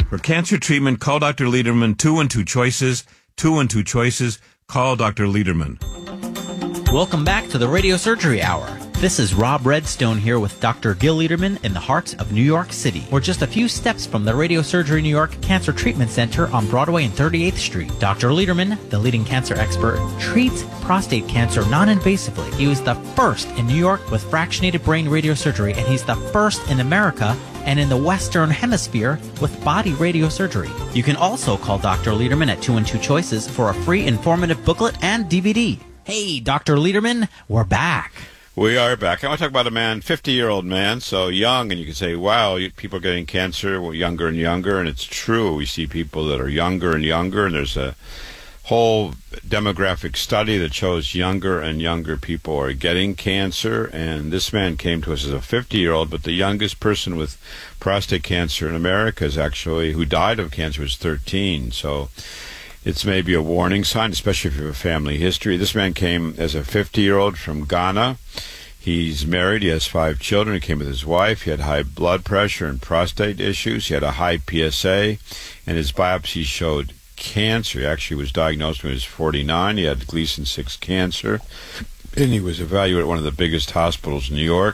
For cancer treatment, call Dr. Lederman. 2 and 2 choices. 2 and 2 choices. Call Dr. Lederman. Welcome back to the Radio Surgery Hour. This is Rob Redstone here with Dr. Gil Lederman in the heart of New York City. We're just a few steps from the Radio Surgery New York Cancer Treatment Center on Broadway and 38th Street. Dr. Lederman, the leading cancer expert, treats prostate cancer non-invasively. He was the first in New York with fractionated brain radiosurgery, and he's the first in America and in the Western Hemisphere with body radiosurgery. You can also call Dr. Lederman at 2 and 2 choices for a free informative booklet and DVD. Hey, Dr. Lederman, we're back. We are back. I want to talk about a man, 50-year-old man, so young, and you can say, wow, people are getting cancer younger and younger, and it's true. We see people that are younger and younger, and there's a whole demographic study that shows younger and younger people are getting cancer, and this man came to us as a 50-year-old, but the youngest person with prostate cancer in America is actually, who died of cancer, was 13, so it's maybe a warning sign, especially if you have a family history. This man came as a 50-year-old from Ghana. He's married. He has 5 children. He came with his wife. He had high blood pressure and prostate issues. He had a high PSA, and his biopsy showed cancer. He actually was diagnosed when he was 49. He had Gleason 6 cancer, and he was evaluated at one of the biggest hospitals in New York.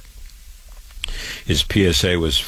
His PSA was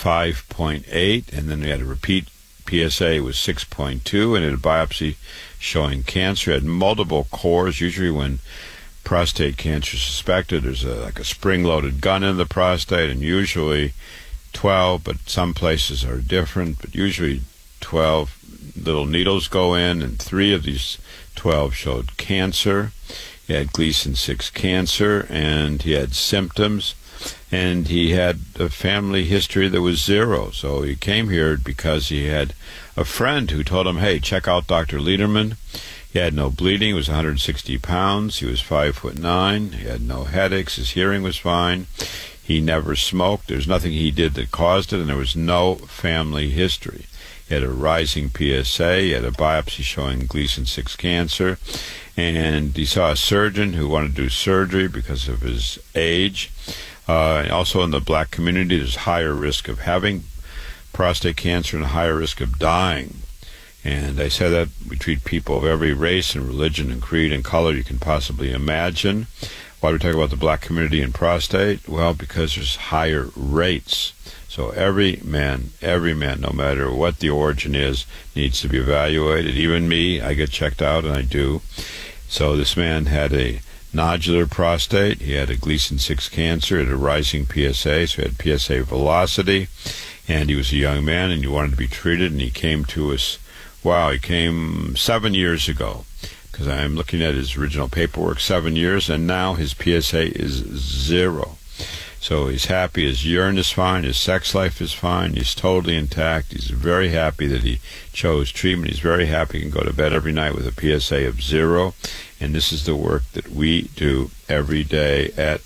5.8, and then he had a repeat PSA was 6.2, and he had a biopsy showing cancer. He had multiple cores. Usually when prostate cancer is suspected, there's like a spring-loaded gun in the prostate, and usually 12, but some places are different, but usually 12 little needles go in, and 3 of these 12 showed cancer. He had Gleason 6 cancer, and he had symptoms, and he had a family history that was 0. So he came here because he had a friend who told him, hey, check out Dr. Lederman. He had no bleeding. He was 160 pounds. He was 5'9". He had no headaches. His hearing was fine. He never smoked. There's nothing he did that caused it, and there was no family history. He had a rising PSA. He had a biopsy showing Gleason 6 cancer, and he saw a surgeon who wanted to do surgery because of his age. Also in the black community, there's higher risk of having prostate cancer and a higher risk of dying. And I say that we treat people of every race and religion and creed and color you can possibly imagine. Why do we talk about the black community and prostate? Well, because there's higher rates. So every man, no matter what the origin is, needs to be evaluated. Even me, I get checked out, and I do. So this man had a nodular prostate. He had a Gleason 6 cancer. He had a rising PSA, so he had PSA velocity. And he was a young man, and he wanted to be treated, and he came to us. Wow, he came 7 years ago, because I'm looking at his original paperwork, 7 years, and now his PSA is 0. So he's happy, his urine is fine, his sex life is fine, he's totally intact, he's very happy that he chose treatment, he's very happy he can go to bed every night with a PSA of 0, and this is the work that we do every day at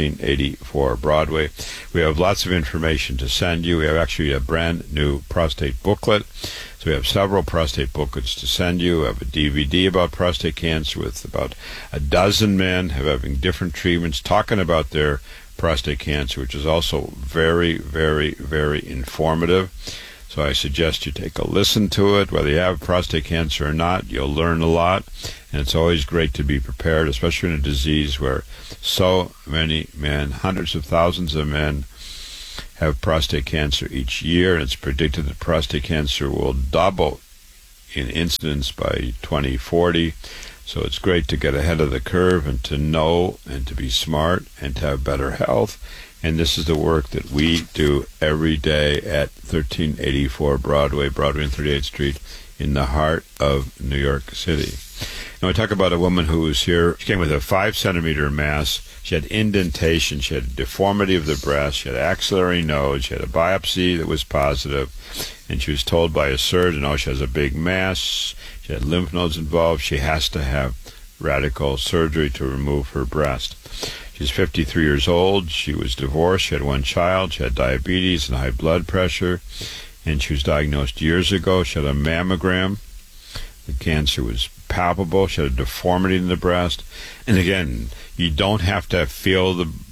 1384 Broadway. We have lots of information to send you. We have actually a brand new prostate booklet. So we have several prostate booklets to send you. We have a DVD about prostate cancer with about a dozen men having different treatments, talking about their prostate cancer, which is also very, very, very informative. So I suggest you take a listen to it. Whether you have prostate cancer or not, you'll learn a lot. And it's always great to be prepared, especially in a disease where so many men, hundreds of thousands of men, have prostate cancer each year, and it's predicted that prostate cancer will double in incidence by 2040. So it's great to get ahead of the curve and to know and to be smart and to have better health. And this is the work that we do every day at 1384 Broadway and 38th Street in the heart of New York City. Now I talk about a woman who was here. She came with a 5-centimeter mass. She had indentation. She had deformity of the breast. She had axillary node. She had a biopsy that was positive. And she was told by a surgeon, oh, she has a big mass. She had lymph nodes involved. She has to have radical surgery to remove her breast. She's 53 years old. She was divorced. She had 1 child. She had diabetes and high blood pressure. And she was diagnosed years ago. She had a mammogram. The cancer was palpable. She had a deformity in the breast. And again, you don't have to feel the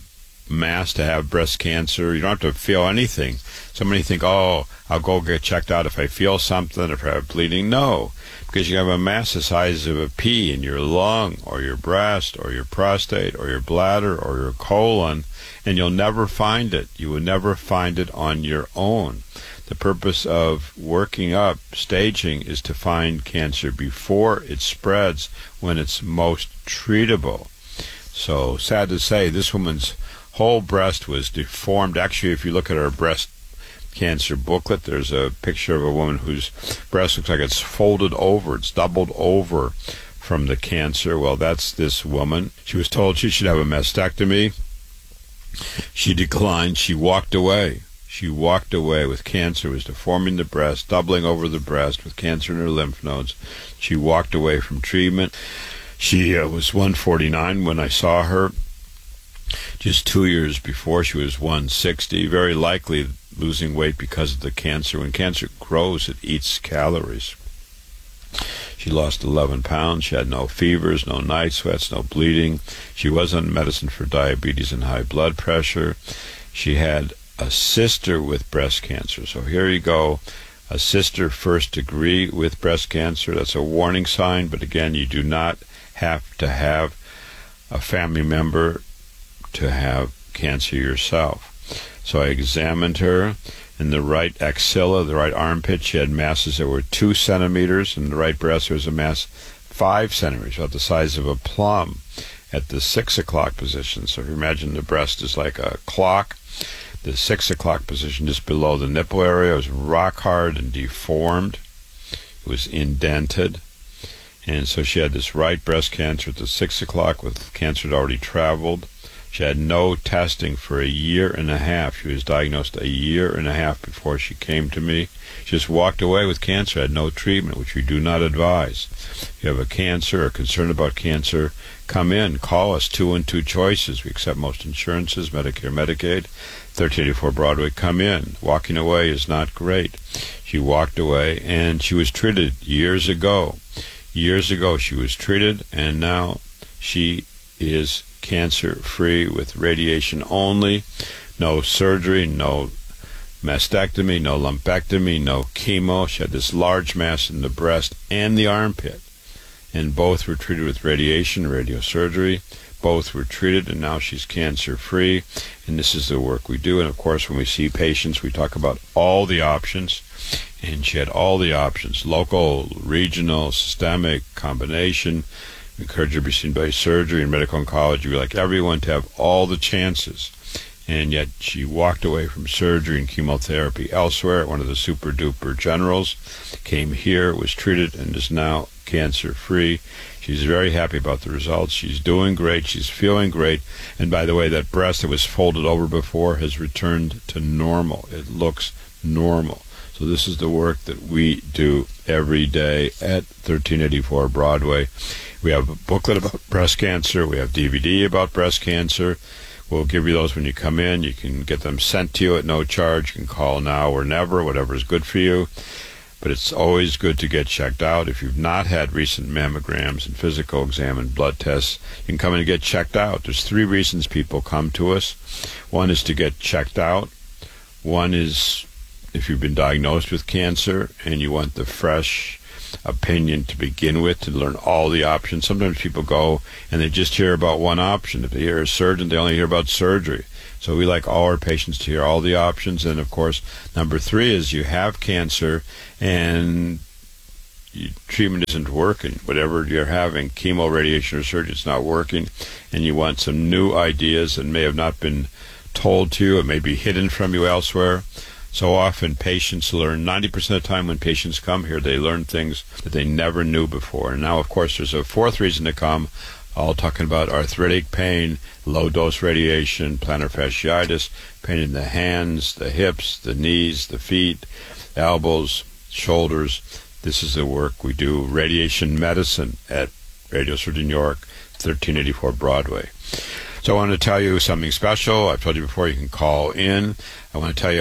mass to have breast cancer. You don't have to feel anything. So many think, oh, I'll go get checked out if I feel something, if I have bleeding. No, because you have a mass the size of a pea in your lung or your breast or your prostate or your bladder or your colon, and you'll never find it. You will never find it on your own. The purpose of working up, staging, is to find cancer before it spreads, when it's most treatable. So, sad to say, this woman's whole breast was deformed. Actually, if you look at her breast cancer booklet, there's a picture of a woman whose breast looks like it's folded over, it's doubled over from the cancer. Well, that's this woman. She was told she should have a mastectomy. She declined. She walked away. She walked away with cancer. It was deforming the breast, doubling over the breast with cancer in her lymph nodes. She walked away from treatment. She was 149 when I saw her. Just 2 years before, she was 160, very likely losing weight because of the cancer. When cancer grows, it eats calories. She lost 11 pounds. She had no fevers, no night sweats, no bleeding. She was on medicine for diabetes and high blood pressure. She had a sister with breast cancer. So here you go, a sister first degree with breast cancer. That's a warning sign, but again, you do not have to have a family member to have cancer yourself. So I examined her. In the right axilla, the right armpit, she had masses that were 2 centimeters. In the right breast, there was a mass 5 centimeters, about the size of a plum, at the 6 o'clock position. So if you imagine the breast is like a clock, the 6 o'clock position just below the nipple area was rock hard and deformed. It was indented. And so she had this right breast cancer at the 6 o'clock, with cancer had already traveled. She had no testing for a year and a half. She was diagnosed a year and a half before she came to me. She just walked away with cancer, had no treatment, which we do not advise. If you have a cancer or concern about cancer, come in, call us, 212 Choices. We accept most insurances, Medicare, Medicaid, 1384 Broadway. Come in. Walking away is not great. She walked away, and she was treated years ago. Years ago she was treated, and now she is cancer-free with radiation only, no surgery, no mastectomy, no lumpectomy, no chemo. She had this large mass in the breast and the armpit, and both were treated with radiation, radiosurgery. Both were treated, and now she's cancer-free, and this is the work we do. And of course, when we see patients, we talk about all the options, and she had all the options: local, regional, systemic, combination. We encourage her to be seen by surgery and medical oncology. We like everyone to have all the chances. And yet she walked away from surgery and chemotherapy elsewhere at one of the super-duper generals, came here, was treated, and is now cancer-free. She's very happy about the results. She's doing great. She's feeling great. And by the way, that breast that was folded over before has returned to normal. It looks normal. So this is the work that we do every day at 1384 Broadway. We have a booklet about breast cancer. We have DVD about breast cancer. We'll give you those when you come in. You can get them sent to you at no charge. You can call now or never, whatever is good for you. But it's always good to get checked out. If you've not had recent mammograms and physical exam and blood tests, you can come in and get checked out. There's 3 reasons people come to us. One is to get checked out. One is if you've been diagnosed with cancer and you want the fresh opinion to begin with, to learn all the options. Sometimes people go and they just hear about one option. If they hear a surgeon, they only hear about surgery. So we like all our patients to hear all the options. And of course, number 3 is you have cancer and treatment isn't working. Whatever you're having, chemo, radiation, or surgery, it's not working, and you want some new ideas that may have not been told to you, it may be hidden from you elsewhere. So often patients learn, 90% of the time when patients come here, they learn things that they never knew before. And now, of course, there's a 4th reason to come, all talking about arthritic pain, low-dose radiation, plantar fasciitis, pain in the hands, the hips, the knees, the feet, elbows, shoulders. This is the work we do, radiation medicine at Radio Surgery New York, 1384 Broadway. So I want to tell you something special. I've told you before, you can call in. I want to tell you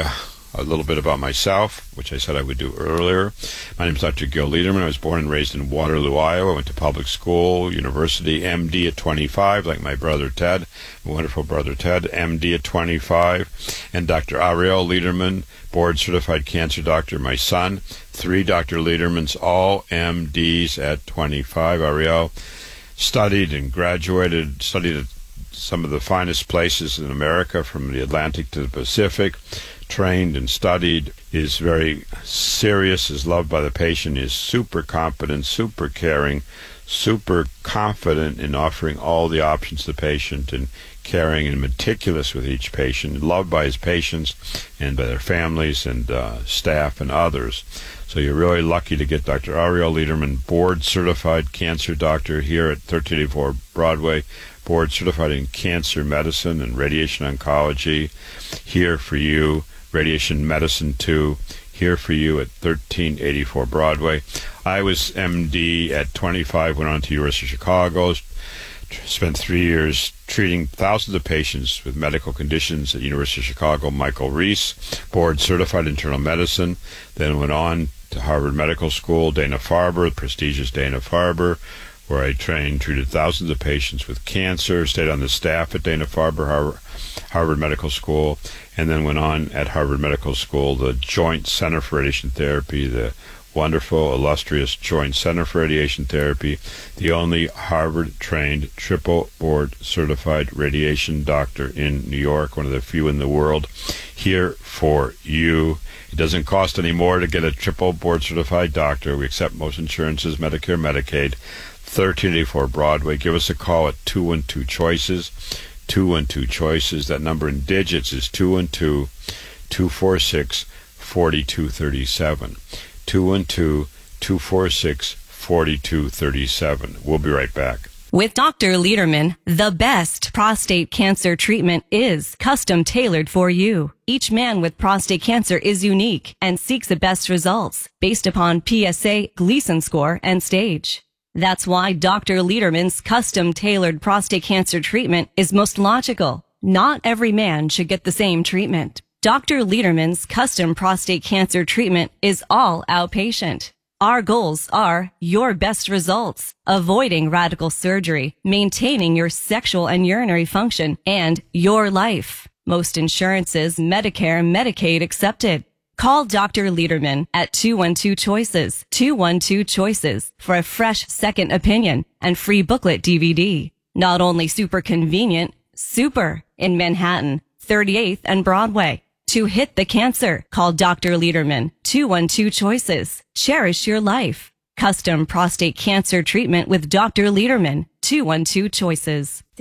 a little bit about myself, which I said I would do earlier. My name is Dr. Gil Liederman. I was born and raised in Waterloo, Iowa. I went to public school, university, MD at 25, like my brother Ted, my wonderful brother Ted, MD at 25. And Dr. Ariel Liederman, board-certified cancer doctor, my son. 3 Dr. Liedermans, all MDs at 25. Ariel studied and graduated, studied at some of the finest places in America, from the Atlantic to the Pacific, trained and studied, is very serious, is loved by the patient, is super competent, super caring, super confident in offering all the options to the patient, and caring and meticulous with each patient, loved by his patients and by their families and staff and others. So you're really lucky to get Dr. Ariel Liederman, board-certified cancer doctor here at 1384 Broadway, board-certified in cancer medicine and radiation oncology, here for you. Radiation Medicine 2, here for you at 1384 Broadway. I was MD at 25, went on to University of Chicago, spent 3 years treating thousands of patients with medical conditions at University of Chicago. Michael Reese, board-certified internal medicine, then went on to Harvard Medical School, Dana-Farber, the prestigious Dana-Farber, where I treated thousands of patients with cancer, stayed on the staff at Dana-Farber, Harvard Medical School, and then went on at Harvard Medical School, the Joint Center for Radiation Therapy, the wonderful, illustrious Joint Center for Radiation Therapy, the only Harvard-trained, triple board-certified radiation doctor in New York, one of the few in the world, here for you. It doesn't cost any more to get a triple board-certified doctor. We accept most insurances, Medicare, Medicaid. 1384 Broadway. Give us a call at 212-CHOICES. 212-CHOICES. That number in digits is 212-246-4237. 212-246-4237. We'll be right back. With Dr. Liederman, the best prostate cancer treatment is custom tailored for you. Each man with prostate cancer is unique and seeks the best results based upon PSA, Gleason score, and stage. That's why Dr. Liederman's custom-tailored prostate cancer treatment is most logical. Not every man should get the same treatment. Dr. Liederman's custom prostate cancer treatment is all outpatient. Our goals are your best results, avoiding radical surgery, maintaining your sexual and urinary function, and your life. Most insurances, Medicare, Medicaid accepted. Call Dr. Liederman at 212-CHOICES, 212-CHOICES for a fresh second opinion and free booklet DVD. Not only super convenient, super in Manhattan, 38th and Broadway. To hit the cancer, call Dr. Liederman, 212-CHOICES. Cherish your life. Custom prostate cancer treatment with Dr. Liederman, 212-CHOICES.